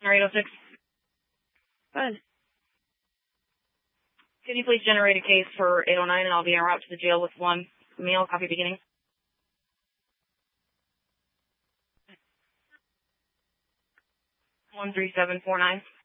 Listener 806. Go ahead. Can you please generate a case for 809 and I'll be en route to the jail with one meal, copy beginning. 13749.